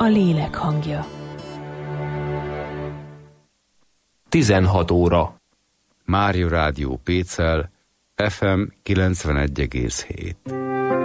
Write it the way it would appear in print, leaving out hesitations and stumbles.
a lélek hangja. 16 óra. Mária Rádió Pécel, FM 91,7.